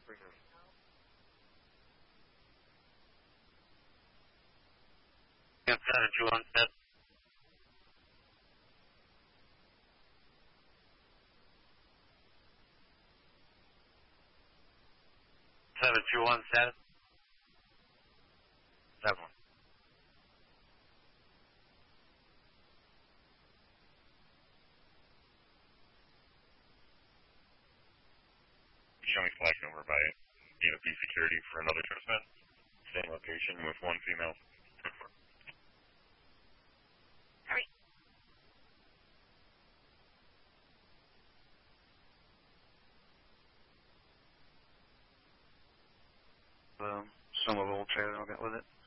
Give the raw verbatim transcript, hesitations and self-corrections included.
seven two one set. seven two one set. seven one. Show me flash over by D N P security for another transmit. Same location with one female. Hurry. Um, some of old trailer I got with it.